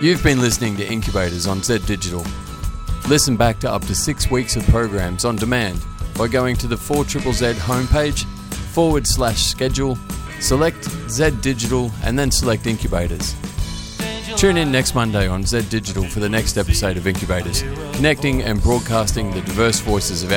You've been listening to Incubators on Z Digital. Listen back to up to 6 weeks of programs on demand by going to the 4ZZZ homepage, /schedule, select Z Digital and then select Incubators. Tune in next Monday on Z Digital for the next episode of Incubators, connecting and broadcasting the diverse voices of